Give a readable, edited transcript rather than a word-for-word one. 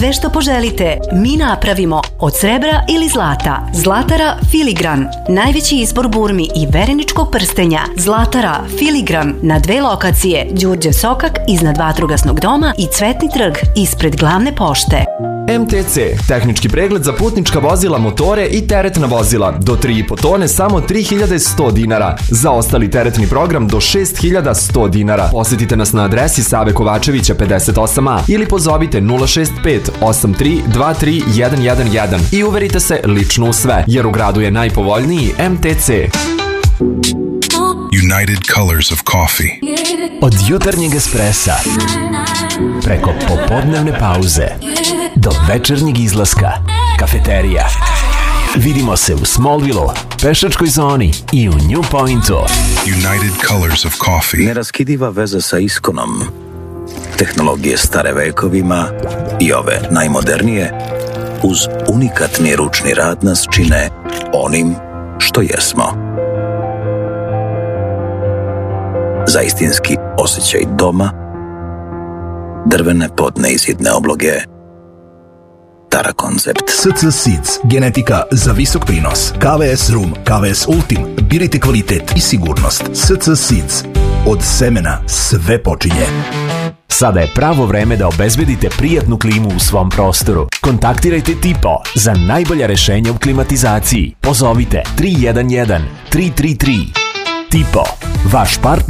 Sve što poželite, mi napravimo od srebra ili zlata. Zlatara Filigran, najveći izbor burmi i vereničkog prstenja. Zlatara Filigran na 2 lokacije, Đurđe Sokak iznad Vatrogasnog doma i Cvetni trg ispred glavne pošte. MTC, tehnički pregled za putnička vozila, motore i teretna vozila. Do 3,5 tone samo 3100 dinara. Za ostali teretni program do 6100 dinara. Posjetite nas na adresi Save Kovačevića 58A ili pozovite 065 83 23 111 i uverite se lično u sve, jer u gradu je najpovoljniji MTC. United Colors of Coffee. Od jutarnjeg espresa preko popodnevne pauze do večernjeg izlaska, kafeterija. Vidimo se u Smallville, pešačkoj zoni i u New Pointu. United Colors of Coffee. Neraskidiva veza sa iskonom. Tehnologije stare vekovima i ove najmodernije uz unikatni ručni rad nas čine onim što jesmo. Za istinski osjećaj doma, drvene podne i zidne obloge, Tara Koncept. SC Seeds, genetika za visok prinos. KVS Room, KVS Ultim, birajte kvalitet i sigurnost. SC Seeds, od semena sve počinje. Sada je pravo vreme da obezbedite prijatnu klimu u svom prostoru. Kontaktirajte Tipo za najbolja rešenja u klimatizaciji. Pozovite 311 333. Tipo, vaš partner